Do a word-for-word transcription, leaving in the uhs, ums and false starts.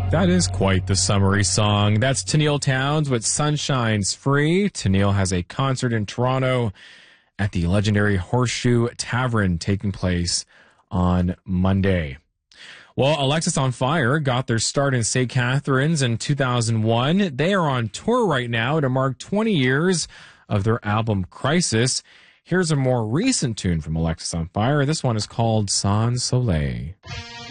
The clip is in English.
That is quite the summery song. That's Tennille Townes with Sunshine's Free. Tennille has a concert in Toronto at the legendary Horseshoe Tavern taking place on Monday. Well, Alexis on Fire got their start in Saint Catharines in two thousand one. They are on tour right now to mark twenty years of their album Crisis. Here's a more recent tune from Alexis on Fire. This one is called Sans Soleil.